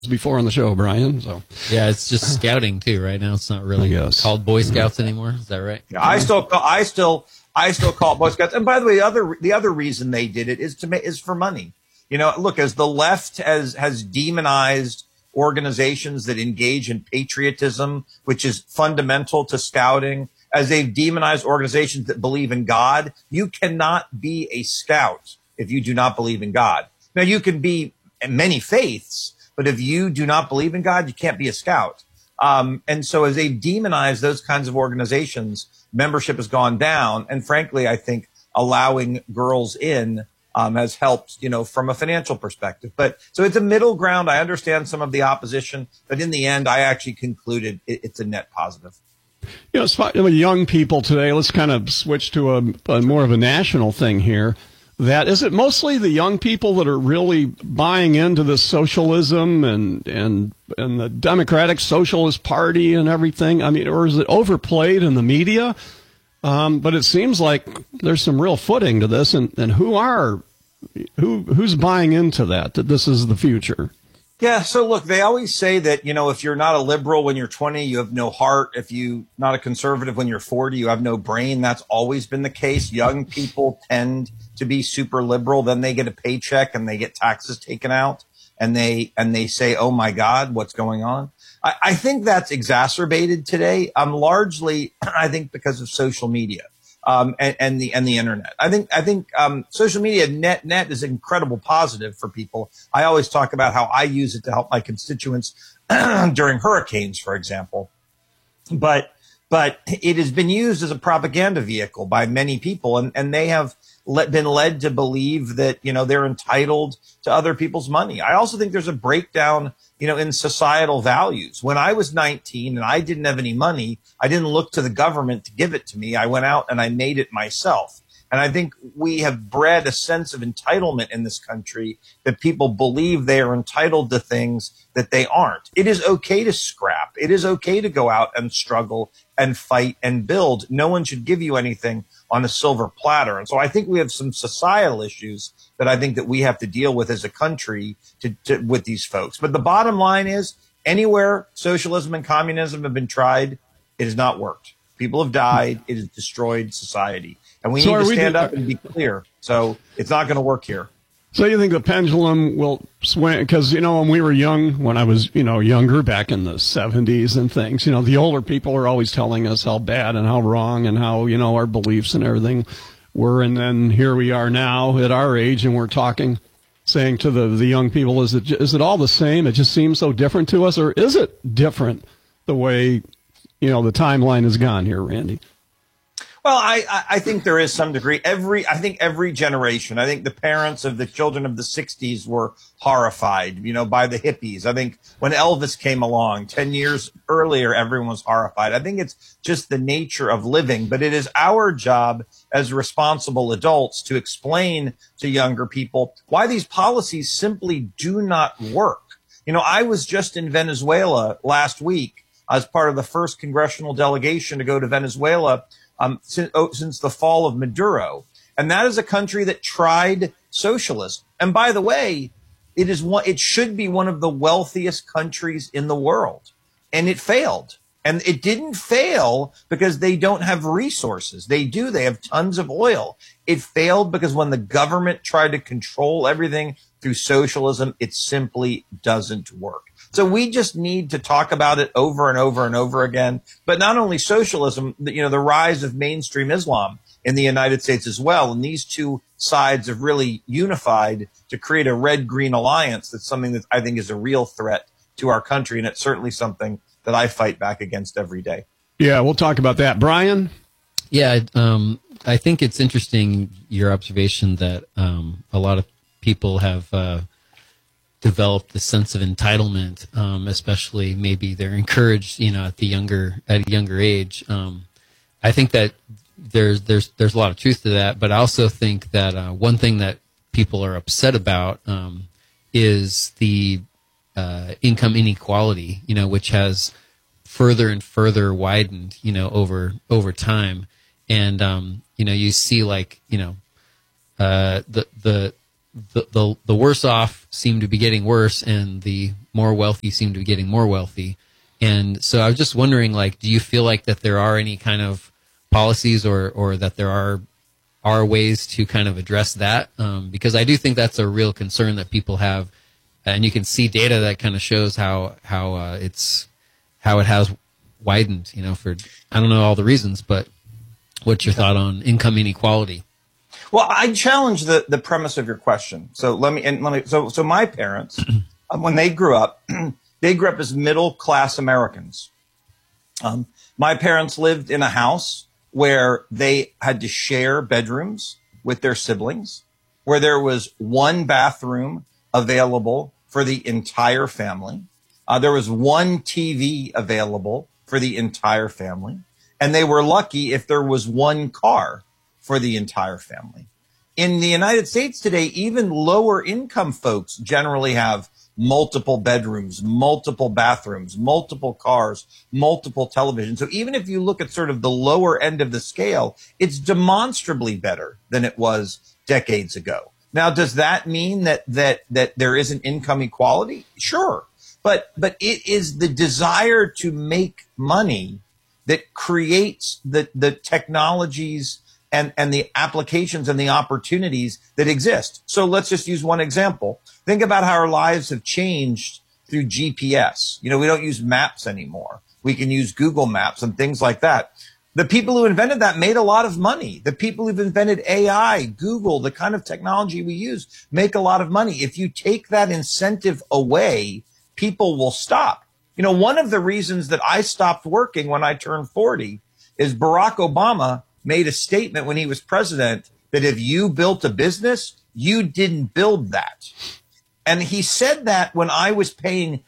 before on the show, Brian. So yeah, it's just scouting too right now. It's not really called Boy Scouts anymore. Is that right? Yeah, I still call it Boy Scouts. And by the way, the other reason they did it is for money. You know, look, as the left has demonized organizations that engage in patriotism, which is fundamental to scouting, as they've demonized organizations that believe in God, you cannot be a scout if you do not believe in God. Now, you can be many faiths, but if you do not believe in God, you can't be a scout. And so as they've demonized those kinds of organizations, membership has gone down. And frankly, I think allowing girls in has helped, you know, from a financial perspective. But so it's a middle ground. I understand some of the opposition, but in the end, I actually concluded it's a net positive. You know, young people today, let's kind of switch to a more of a national thing here. That is it mostly the young people that are really buying into this socialism and the Democratic Socialist Party and everything? I mean, or is it overplayed in the media? But it seems like there's some real footing to this, and who's buying into that this is the future? Yeah. So look, they always say that, you know, if you're not a liberal when you're 20, you have no heart. If you're not a conservative when you're 40, you have no brain. That's always been the case. Young people tend to be super liberal. Then they get a paycheck and they get taxes taken out and they say, oh my God, what's going on? I think that's exacerbated today. Largely, I think because of social media. And the internet. I think social media net is incredible positive for people. I always talk about how I use it to help my constituents during hurricanes, for example. But it has been used as a propaganda vehicle by many people, and they have been led to believe that, you know, they're entitled to other people's money. I also think there's a breakdown, you know, in societal values. When I was 19 and I didn't have any money, I didn't look to the government to give it to me. I went out and I made it myself. And I think we have bred a sense of entitlement in this country that people believe they are entitled to things that they aren't. It is okay to scrap. It is okay to go out and struggle and fight and build. No one should give you anything on a silver platter. And so I think we have some societal issues that I think that we have to deal with as a country with these folks. But the bottom line is, anywhere socialism and communism have been tried, it has not worked. People have died. It has destroyed society. And we need to stand up and be clear. So it's not going to work here. So you think the pendulum will swing? Because, you know, when we were young, when I was, you know, younger back in the 70s and things, you know, the older people are always telling us how bad and how wrong and how, you know, our beliefs and everything were. And then here we are now at our age and we're saying to the young people, is it all the same? It just seems so different to us. Or is it different the way, you know, the timeline has gone here, Randy? Well, I think there is some degree. I think every generation, I think the parents of the children of the 60s were horrified, you know, by the hippies. I think when Elvis came along 10 years earlier, everyone was horrified. I think it's just the nature of living, but it is our job as responsible adults to explain to younger people why these policies simply do not work. You know, I was just in Venezuela last week as part of the first congressional delegation to go to Venezuela since the fall of Maduro. And that is a country that tried socialism. And by the way, it should be one of the wealthiest countries in the world. And it failed. And it didn't fail because they don't have resources. They do. They have tons of oil. It failed because when the government tried to control everything through socialism, it simply doesn't work. So we just need to talk about it over and over and over again. But not only socialism, you know, the rise of mainstream Islam in the United States as well. And these two sides have really unified to create a red-green alliance. That's something that I think is a real threat to our country. And it's certainly something that I fight back against every day. Yeah, we'll talk about that. Brian? Yeah, I think it's interesting, your observation that a lot of people have developed the sense of entitlement, especially maybe they're encouraged, you know, at a younger age. I think that there's a lot of truth to that, but I also think that one thing that people are upset about is the income inequality, you know, which has further and further widened, you know, over time, and you know, you see like, you know, the worse off seem to be getting worse, and the more wealthy seem to be getting more wealthy. And so I was just wondering, like, do you feel like that there are any kind of policies or that there are ways to kind of address that? Because I do think that's a real concern that people have. And you can see data that kind of shows how it has widened, for, I don't know all the reasons, but what's your thought on income inequality? Well, I challenge the premise of your question. So so my parents, when they grew up as middle class Americans. My parents lived in a house where they had to share bedrooms with their siblings, where there was one bathroom available for the entire family. There was one TV available for the entire family. And they were lucky if there was one car for the entire family. In the United States today, even lower income folks generally have multiple bedrooms, multiple bathrooms, multiple cars, multiple televisions. So even if you look at sort of the lower end of the scale, it's demonstrably better than it was decades ago. Now, does that mean that there isn't income equality? Sure. But it is the desire to make money that creates the technologies and the applications and the opportunities that exist. So let's just use one example. Think about how our lives have changed through GPS. We don't use maps anymore. We can use Google Maps and things like that. The people who invented that made a lot of money. The people who've invented AI, Google, the kind of technology we use, make a lot of money. If you take that incentive away, people will stop. One of the reasons that I stopped working when I turned 40 is Barack Obama made a statement when he was president that if you built a business, you didn't build that. And he said that when I was paying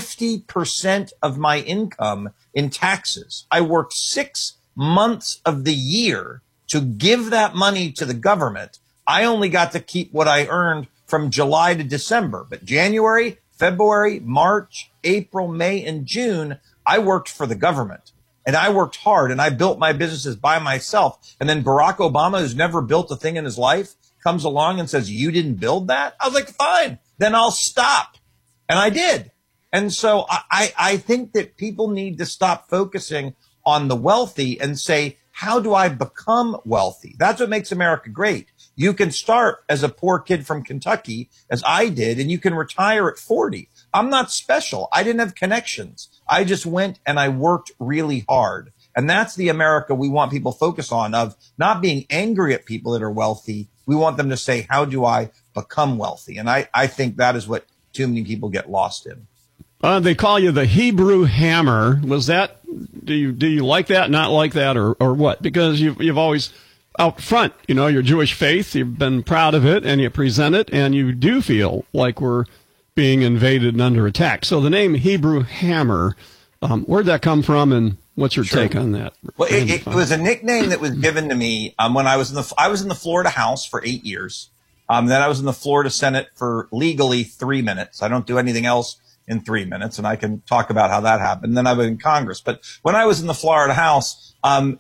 50% of my income in taxes. I worked 6 months of the year to give that money to the government. I only got to keep what I earned from July to December. But January, February, March, April, May, and June, I worked for the government. And I worked hard and I built my businesses by myself. And then Barack Obama, who's never built a thing in his life, comes along and says, you didn't build that? I was like, fine, then I'll stop. And I did. And so I think that people need to stop focusing on the wealthy and say, how do I become wealthy? That's what makes America great. You can start as a poor kid from Kentucky, as I did, and you can retire at 40. I'm not special. I didn't have connections. I just went and I worked really hard. And that's the America we want people focus on, of not being angry at people that are wealthy. We want them to say, how do I become wealthy? And I think that is what too many people get lost in. They call you the Hebrew Hammer. Was that, do you like that, not like that, or what? Because you've always out front, your Jewish faith, you've been proud of it and you present it, and you do feel like we're being invaded and under attack. So the name Hebrew Hammer, where'd that come from, and what's your take on that? Well, it was a nickname that was given to me when I was in the Florida House for 8 years. Then I was in the Florida Senate for legally 3 minutes. I don't do anything else in 3 minutes, and I can talk about how that happened. Then I was in Congress. But when I was in the Florida House,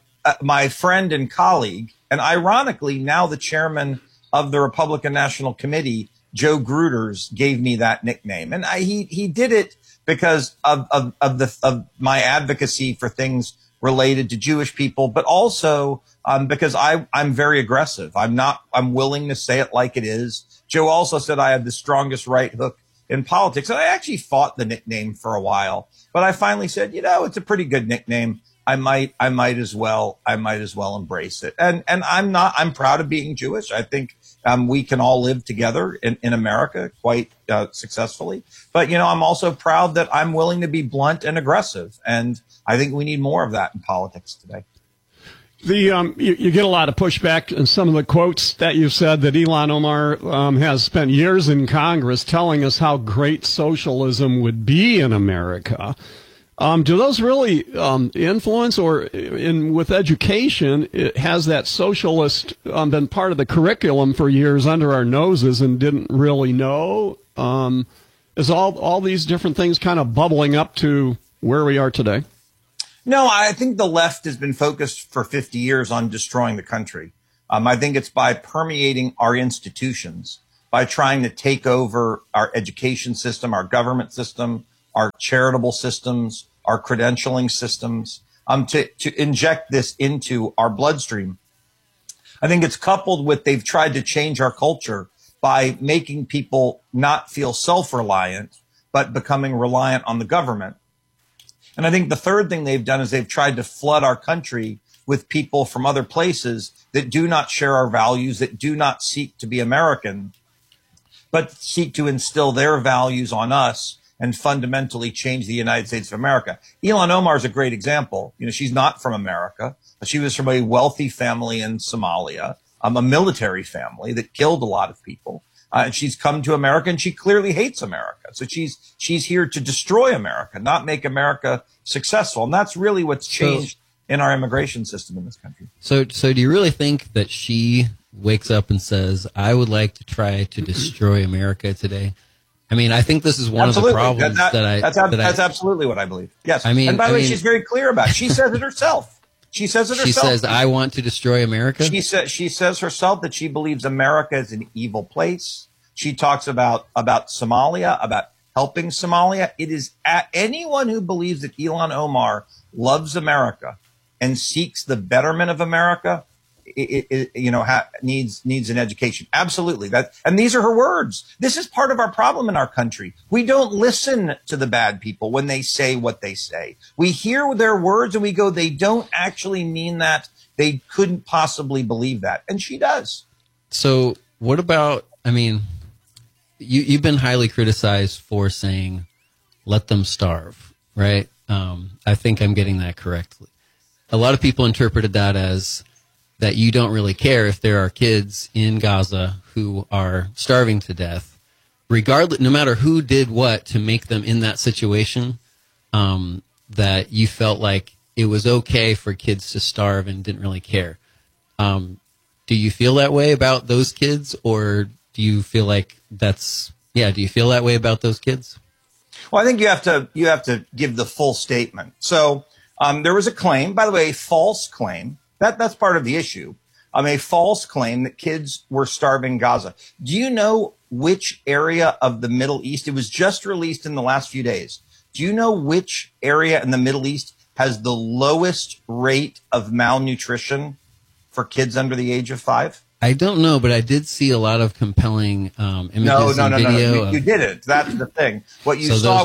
my friend and colleague, and ironically now the chairman of the Republican National Committee, Joe Gruters, gave me that nickname. And he did it because of my advocacy for things related to Jewish people, but also because I'm very aggressive. I'm willing to say it like it is. Joe also said I had the strongest right hook in politics. And I actually fought the nickname for a while, but I finally said, it's a pretty good nickname. I might as well embrace it. And I'm proud of being Jewish. I think we can all live together in America quite successfully. But, I'm also proud that I'm willing to be blunt and aggressive. And I think we need more of that in politics today. You get a lot of pushback in some of the quotes that you said, that Ilhan Omar has spent years in Congress telling us how great socialism would be in America. Do those really influence, or with education, has that socialist been part of the curriculum for years under our noses and didn't really know? Is all these different things kind of bubbling up to where we are today? No, I think the left has been focused for 50 years on destroying the country. I think it's by permeating our institutions by trying to take over our education system, our government system, our charitable systems, our credentialing systems, to inject this into our bloodstream. I think it's coupled with they've tried to change our culture by making people not feel self-reliant, but becoming reliant on the government. And I think the third thing they've done is they've tried to flood our country with people from other places that do not share our values, that do not seek to be American, but seek to instill their values on us and fundamentally change the United States of America. Ilhan Omar is a great example. You know, she's not from America. She was from a wealthy family in Somalia, a military family that killed a lot of people. And she's come to America, and she clearly hates America. So she's here to destroy America, not make America successful. And that's really what's changed in our immigration system in this country. So do you really think that she wakes up and says, I would like to try to destroy America today? I mean, I think this is one absolutely. of the problems that's absolutely what I believe. Yes. I mean, and by the way, she's very clear about it. She says it herself. She says it herself. She says, I want to destroy America. She says herself that she believes America is an evil place. She talks about Somalia, about helping Somalia. It is anyone who believes that Ilhan Omar loves America and seeks the betterment of America, needs an education. Absolutely. And these are her words. This is part of our problem in our country. We don't listen to the bad people when they say what they say. We hear their words and we go, they don't actually mean that. They couldn't possibly believe that. And she does. So what about, I mean, you've been highly criticized for saying, let them starve, right? I think I'm getting that correctly. A lot of people interpreted that as that you don't really care if there are kids in Gaza who are starving to death, regardless, no matter who did what to make them in that situation, that you felt like it was okay for kids to starve and didn't really care. Do you feel that way about those kids, or do you feel like do you feel that way about those kids? Well, I think you have to give the full statement. So there was a claim, by the way, a false claim. That's part of the issue. A false claim that kids were starving Gaza. Do you know which area of the Middle East? It was just released in the last few days. Do you know which area in the Middle East has the lowest rate of malnutrition for kids under the age of 5? I don't know, but I did see a lot of compelling images and video. No. You didn't. That's the thing. What you saw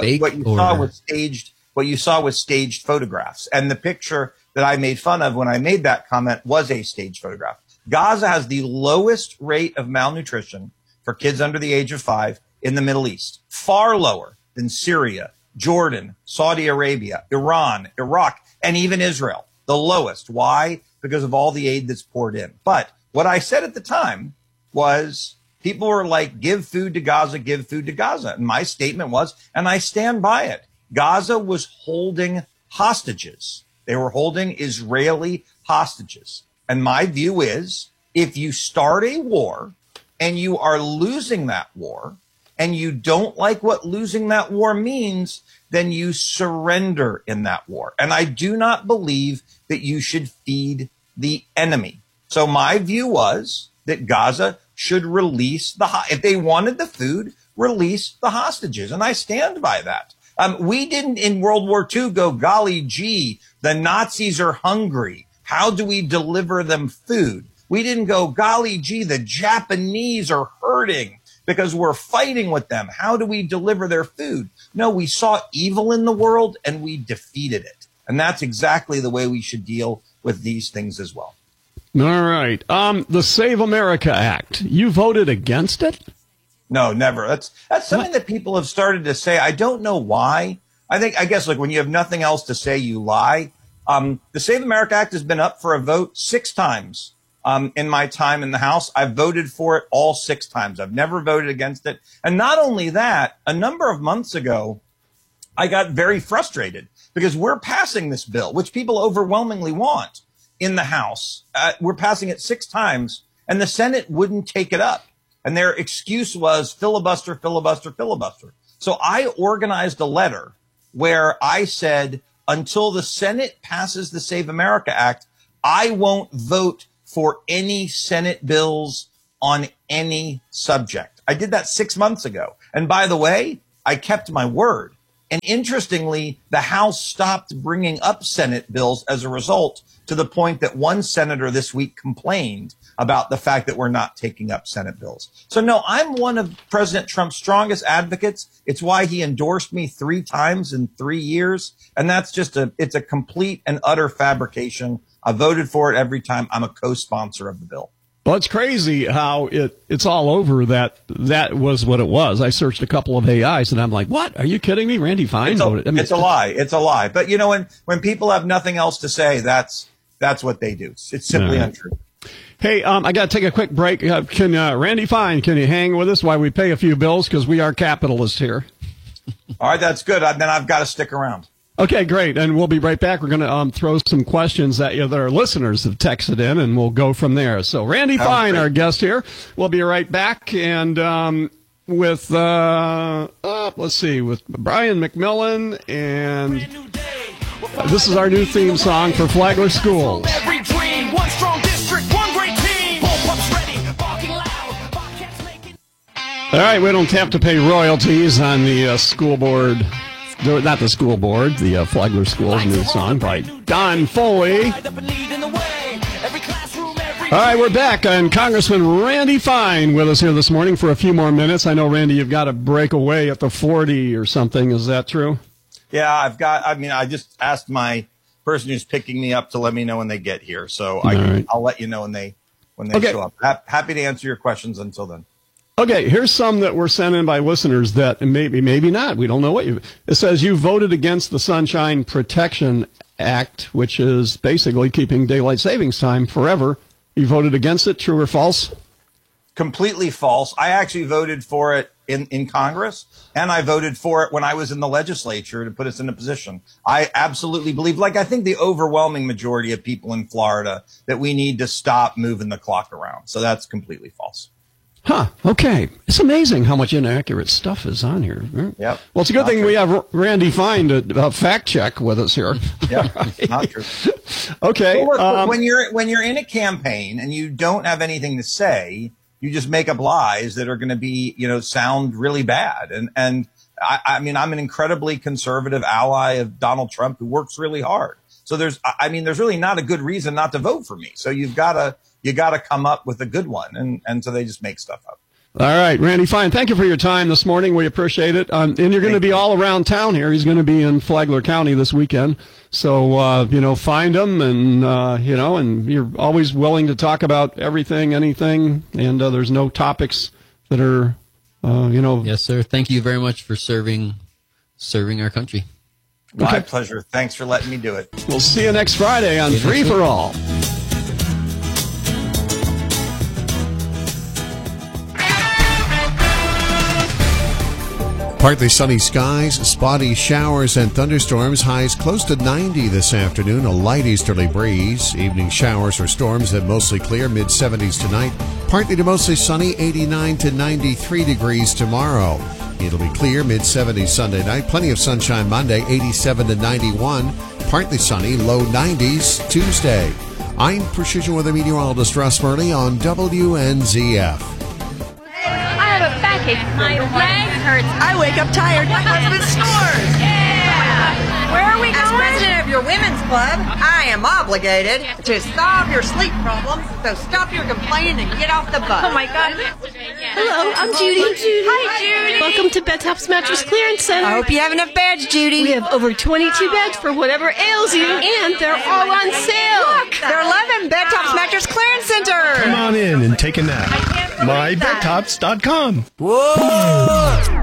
was staged photographs, and the picture that I made fun of when I made that comment was a staged photograph. Gaza has the lowest rate of malnutrition for kids under the age of 5 in the Middle East, far lower than Syria, Jordan, Saudi Arabia, Iran, Iraq, and even Israel. The lowest. Why? Because of all the aid that's poured in. But what I said at the time was people were like, give food to Gaza, give food to Gaza. And my statement was, and I stand by it, Gaza was holding hostages. They were holding Israeli hostages. And my view is, if you start a war and you are losing that war and you don't like what losing that war means, then you surrender in that war. And I do not believe that you should feed the enemy. So my view was that Gaza should release if they wanted the food, release the hostages. And I stand by that. We didn't in World War II go, golly gee, the Nazis are hungry. How do we deliver them food? We didn't go, golly gee, the Japanese are hurting because we're fighting with them. How do we deliver their food? No, we saw evil in the world and we defeated it. And that's exactly the way we should deal with these things as well. All right. The Save America Act. You voted against it? No, never. That's something that people have started to say. I don't know why. I guess like when you have nothing else to say, you lie. The Save America Act has been up for a vote 6 times in my time in the House. I've voted for it all 6 times. I've never voted against it. And not only that, a number of months ago, I got very frustrated because we're passing this bill, which people overwhelmingly want in the House. We're passing it 6 times, and the Senate wouldn't take it up. And their excuse was filibuster, filibuster, filibuster. So I organized a letter where I said, until the Senate passes the Save America Act, I won't vote for any Senate bills on any subject. I did that 6 months ago. And by the way, I kept my word. And interestingly, the House stopped bringing up Senate bills as a result, to the point that one senator this week complained about the fact that we're not taking up Senate bills. So no, I'm one of President Trump's strongest advocates. It's why he endorsed me 3 times in 3 years. And that's just it's a complete and utter fabrication. I voted for it every time. I'm a co-sponsor of the bill. Well, it's crazy how it's all over that was what it was. I searched a couple of AIs and I'm like, what? Are you kidding me? Randy Fine voted. I mean, it's a lie. It's a lie. But you know, when people have nothing else to say, that's what they do. It's simply untrue. Hey, I got to take a quick break. Can Randy Fine, can you hang with us while we pay a few bills? Because we are capitalists here. All right, that's good. Then I've got to stick around. Okay, great. And we'll be right back. We're going to throw some questions at you that our listeners have texted in, and we'll go from there. So Randy Fine, our guest here. We'll be right back. And with, let's see, with Brian McMillan. And this is our new theme song for Flagler Schools. Every dream, one strong district, one great team. Bullpups ready, barking loud, Bobcats making. All right, we don't have to pay royalties on the school board. Not the school board, the Flagler Schools new song by Don Foley. All right, we're back, and Congressman Randy Fine with us here this morning for a few more minutes. I know, Randy, you've got to break away at the 40 or something. Is that true? Yeah, I just asked my person who's picking me up to let me know when they get here. So I'll let you know when they show up. Happy to answer your questions until then. Okay, here's some that were sent in by listeners that maybe not. We don't know what it says you voted against the Sunshine Protection Act, which is basically keeping daylight savings time forever. You voted against it, true or false? Completely false. I actually voted for it in Congress, and I voted for it when I was in the legislature to put us in a position. I absolutely believe, like I think the overwhelming majority of people in Florida, that we need to stop moving the clock around. So that's completely false. Huh. Okay. It's amazing how much inaccurate stuff is on here. Yep. Well, it's a good thing we have Randy Fine to fact check with us here. Yeah, not true. Okay. Well, look, when you're in a campaign and you don't have anything to say, you just make up lies that are going to be, sound really bad. And I mean, I'm an incredibly conservative ally of Donald Trump who works really hard. So there's really not a good reason not to vote for me. So you got to come up with a good one. And so they just make stuff up. All right, Randy Fine, thank you for your time this morning. We appreciate it. And you're going to be all around town here. He's going to be in Flagler County this weekend. So, find him and, and you're always willing to talk about everything, anything. And there's no topics that are, Yes, sir. Thank you very much for serving our country. My pleasure. Thanks for letting me do it. We'll see you next Friday on Free for All. Partly sunny skies, spotty showers and thunderstorms, highs close to 90 this afternoon, a light easterly breeze. Evening showers or storms that mostly clear, mid-70s tonight. Partly to mostly sunny, 89 to 93 degrees tomorrow. It'll be clear, mid-70s Sunday night. Plenty of sunshine Monday, 87 to 91. Partly sunny, low 90s Tuesday. I'm Precision Weather Meteorologist Russ Murley on WNZF. My leg hurts. I wake up tired. My husband snores. Yeah. Where are we going? As president of your women's club, I am obligated to solve your sleep problems. So stop your complaining and get off the bus. Oh my God. Hello, I'm Judy. Hi, Judy. Welcome to Bed Tops Mattress Clearance Center. I hope you have enough beds, Judy. We have over 22 beds for whatever ails you, and they're all on sale. Look, they're 11 Bed Tops Mattress Clearance Center. Come on in and take a nap. MyBedTops.com. Whoa.